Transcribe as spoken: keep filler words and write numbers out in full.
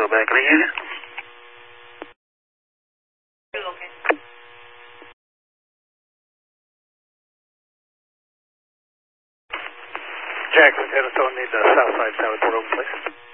back. Can I hear you? Jackson, San Antonio, need the south side tower port open, please.